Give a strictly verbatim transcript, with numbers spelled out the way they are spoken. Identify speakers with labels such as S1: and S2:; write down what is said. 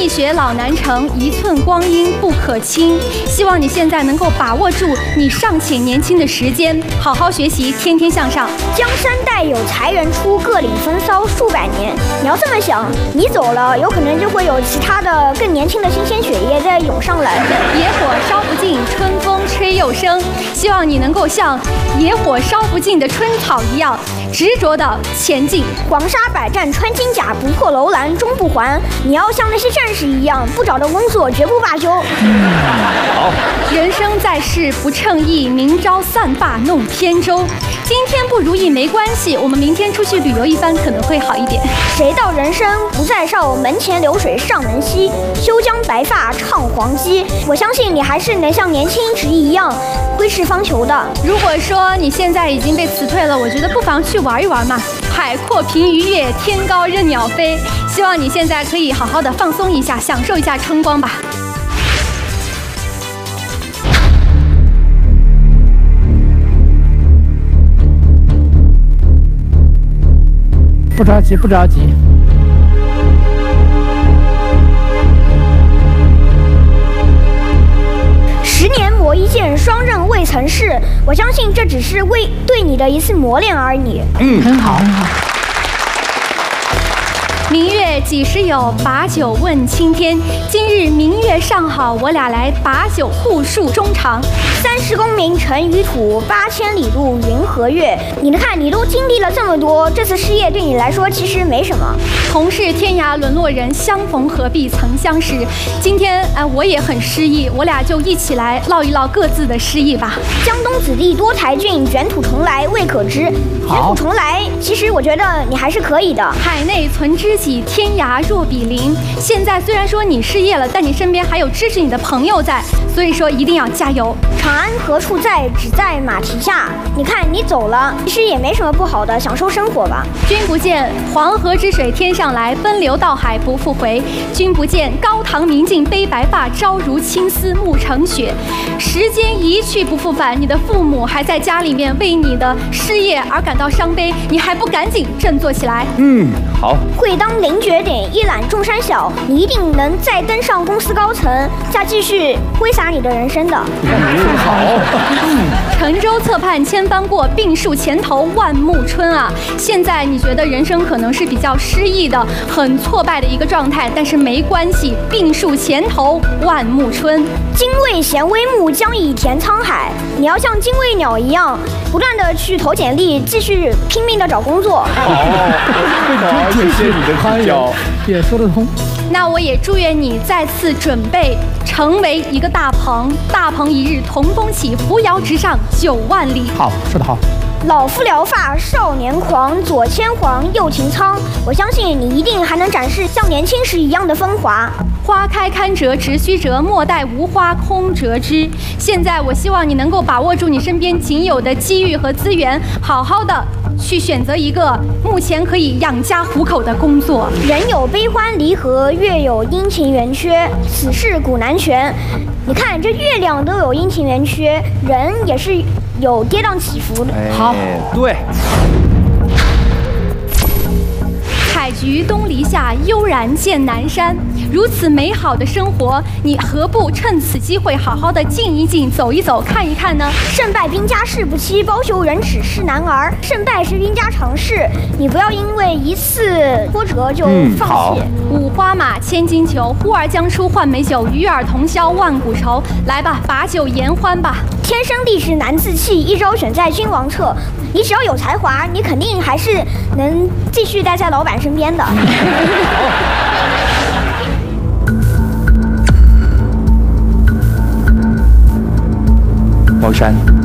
S1: 蜜雪老南城，一寸光阴不可轻。希望你现在能够把握住你尚且年轻的时间，好好学习，天天向上。
S2: 江山代有才人出，各领风骚数百年。你要这么想，你走了，有可能就会有其他的更年轻的新鲜血液在涌上来。
S1: 野火烧不尽，春风吹又生。希望你能够像野火烧不尽的春草一样，执着的前进。
S2: 黄沙百战穿金甲，不破楼兰终不还。你要像那些战士一样，不找到工作绝不罢休。
S3: 好。
S1: 人生在世不称意，明朝散发弄扁舟。今天不如意没关系，我们明天出去旅游一番可能会好一点。
S2: 谁道人生不在少，门前流水尚能西。休将白发唱黄鸡。我相信你还是能像年轻时一样挥斥方遒的。
S1: 如果说你现在已经被辞退了，我觉得不妨去玩一玩嘛。海阔凭鱼跃，天高任鸟飞。希望你现在可以好好的放松一下，享受一下春光吧。
S4: 不着急，不着急。
S2: 十年磨一剑，双刃未曾试。我相信这只是为对你的一次磨练而已。
S4: 嗯，很好，很好。
S1: 明月几时有？把酒问青天。今日明月尚好，我俩来把酒互诉衷肠。
S2: 三十功名尘与土，八千里路云和月。你看，你都经历了这么多，这次失业对你来说其实没什么。
S1: 同是天涯沦落人，相逢何必曾相识。今天哎、呃，我也很失意，我俩就一起来唠一唠各自的失意吧。
S2: 江东子弟多才俊，卷土重来未可知。卷土重来，其实我觉得你还是可以的。
S1: 海内存知己，天涯若比邻。现在虽然说你失业了，但你身边还有支持你的朋友在，所以说一定要加油。
S2: 长安何处在？只在马蹄下。你看你走了，其实也没什么不好的，享受生活吧。
S1: 君不见黄河之水天上来，奔流到海不复回。君不见高堂明镜悲白发，朝如青丝暮成雪。时间一去不复返，你的父母还在家里面为你的失业而感到伤悲，你还不赶紧振作起来？
S3: 嗯，好。
S2: 会当凌绝顶，一览众山小。你一定能再登上公司高层，再继续挥洒你的人生的。
S3: 好。
S1: 沉舟侧畔千帆过，病树前头万木春啊！现在你觉得人生可能是比较失意的、很挫败的一个状态，但是没关系，病树前头万木春。
S2: 精卫衔微木，将以填沧海。你要像精卫鸟一样，不断的去投简历，继续拼命的找工作。
S3: 好，谢谢你的指教，
S4: 也说得通。
S1: 那我也祝愿你再次准备成为一个大鹏，大鹏一日同风起，扶摇直上九万里。
S4: 好，说得好。
S2: 老夫聊发少年狂，左牵黄右擎苍。我相信你一定还能展示像年轻时一样的风华。
S1: 花开堪折直须折，莫待无花空折枝。现在我希望你能够把握住你身边仅有的机遇和资源，好好的去选择一个目前可以养家糊口的工作。
S2: 人有悲欢离合，月有阴晴圆缺，此事古难全。你看这月亮都有阴晴圆缺，人也是有跌宕起伏的。
S3: 哎、
S4: 好，
S3: 对。
S1: 采菊东篱下，悠然见南山。如此美好的生活，你何不趁此机会好好的静一静，走一走，看一看呢？
S2: 胜败兵家事不期，包羞忍耻是男儿。胜败是兵家常事，你不要因为一次波折就放弃。
S1: 嗯、五花马，千金裘，呼儿将出换美酒，与尔同销万古愁。来吧，把酒言欢吧。
S2: 天生丽质难自弃，一朝选在君王侧。你只要有才华，你肯定还是能继续待在老板身边的。
S3: 高山。